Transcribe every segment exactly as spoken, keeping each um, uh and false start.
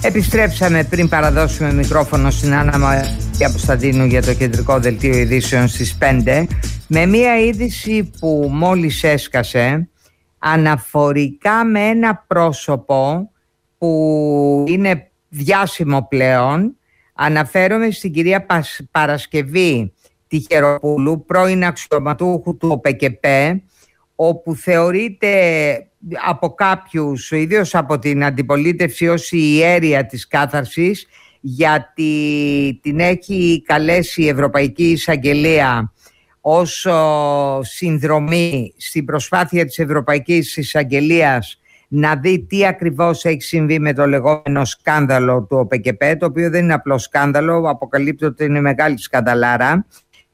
Επιστρέψαμε πριν παραδώσουμε μικρόφωνο στην Άννα Μαρία Κωνσταντίνου για το κεντρικό δελτίο ειδήσεων στις πέντε με μία είδηση που μόλις έσκασε αναφορικά με ένα πρόσωπο που είναι διάσημο πλέον. Αναφέρομαι στην κυρία Παρασκευή Τυχεροπούλου, πρώην αξιωματούχου του ΟΠΕΚΕΠΕ, όπου θεωρείται από κάποιους, ιδίως από την αντιπολίτευση, ως η ιέρια της κάθαρσης, γιατί την έχει καλέσει η Ευρωπαϊκή Εισαγγελία ως συνδρομή στην προσπάθεια της Ευρωπαϊκής Εισαγγελίας να δει τι ακριβώς έχει συμβεί με το λεγόμενο σκάνδαλο του ΟΠΕΚΕΠΕ, το οποίο δεν είναι απλό σκάνδαλο, αποκαλύπτει ότι είναι μεγάλη σκανδαλάρα.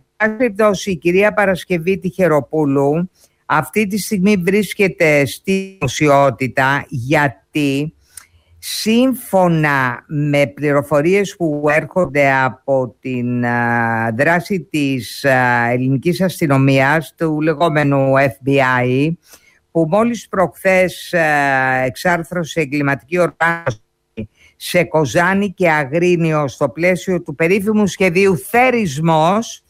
Η κυρία Παρασκευή Τυχεροπούλου αυτή τη στιγμή βρίσκεται στη δημοσιότητα γιατί σύμφωνα με πληροφορίες που έρχονται από την α, δράση της α, ελληνικής αστυνομίας, του λεγόμενου Εφ Μπι Άι, που μόλις προχθές α, εξάρθρωσε εγκληματική οργάνωση σε Κοζάνη και Αγρίνιο στο πλαίσιο του περίφημου σχεδίου Θέρισμος.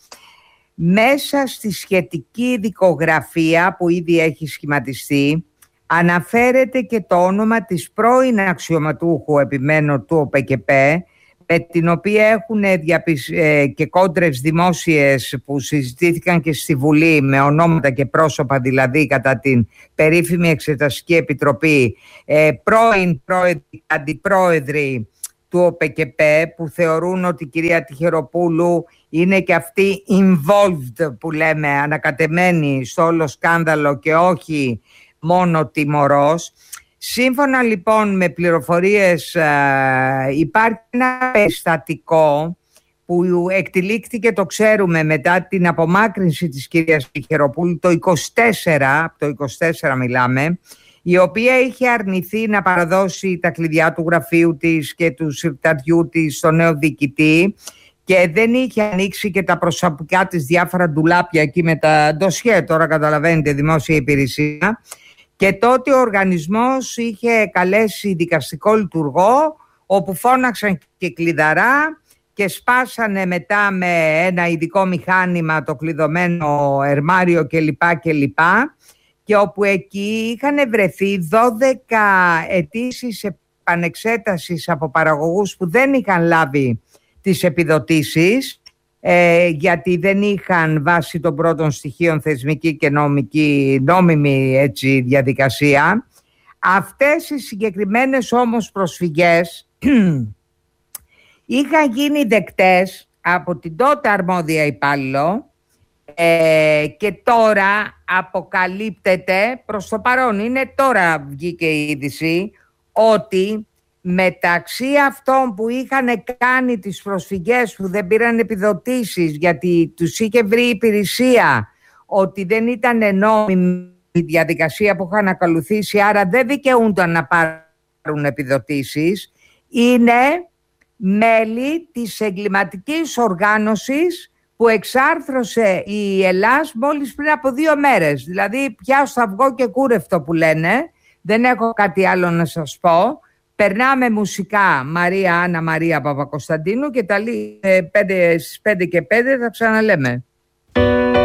Μέσα στη σχετική δικογραφία που ήδη έχει σχηματιστεί αναφέρεται και το όνομα της πρώην αξιωματούχου, επιμένω, του ΟΠΕΚΕΠΕ, με την οποία έχουν διαπισ... ε, και κόντρες δημόσιες που συζητήθηκαν και στη Βουλή, με ονόματα και πρόσωπα δηλαδή, κατά την περίφημη Εξεταστική Επιτροπή, ε, πρώην πρόεδροι, αντιπρόεδροι του ΟΠΕΚΕΠΕ, που θεωρούν ότι η κυρία Τυχεροπούλου είναι και αυτή involved, που λέμε, ανακατεμένη στο όλο σκάνδαλο και όχι μόνο τιμωρός. Σύμφωνα λοιπόν με πληροφορίες υπάρχει ένα περιστατικό που εκτυλίχθηκε, το ξέρουμε, μετά την απομάκρυνση της κυρίας Τυχεροπούλου το είκοσι τέσσερα, από το είκοσι τέσσερα μιλάμε, η οποία είχε αρνηθεί να παραδώσει τα κλειδιά του γραφείου της και του συρταριού της στο νέο διοικητή και δεν είχε ανοίξει και τα προσωπικά της διάφορα ντουλάπια εκεί με τα ντοσιέ, τώρα καταλαβαίνετε, δημόσια υπηρεσία. Και τότε ο οργανισμός είχε καλέσει δικαστικό λειτουργό, όπου φώναξαν και κλειδαρά και σπάσανε μετά με ένα ειδικό μηχάνημα το κλειδωμένο ερμάριο κλπ. κλπ. Και όπου εκεί είχαν βρεθεί δώδεκα αιτήσεις επανεξέτασης από παραγωγούς που δεν είχαν λάβει τις επιδοτήσεις, ε, γιατί δεν είχαν βάσει των πρώτων στοιχείων θεσμική και νομική, νόμιμη έτσι, διαδικασία. Αυτές οι συγκεκριμένες όμως προσφυγές είχαν γίνει δεκτές από την τότε αρμόδια υπάλληλο, ε, και τώρα αποκαλύπτεται, προς το παρόν είναι, τώρα βγήκε η είδηση, ότι μεταξύ αυτών που είχαν κάνει τις προσφυγές που δεν πήραν επιδοτήσεις γιατί τους είχε βρει η υπηρεσία ότι δεν ήταν νόμιμη η διαδικασία που είχαν ακολουθήσει, άρα δεν δικαιούνταν να πάρουν επιδοτήσεις, είναι μέλη της εγκληματικής οργάνωσης που εξάρθρωσε η Ελλάς μόλις πριν από δύο μέρες. Δηλαδή πια στο αυγό και κούρευτο που λένε, δεν έχω κάτι άλλο να σας πω. Περνάμε μουσικά Μαρία Άννα Μαρία Παπακοσταντίνου και τα λέει πέντε, στις πέντε και πέντε θα ξαναλέμε.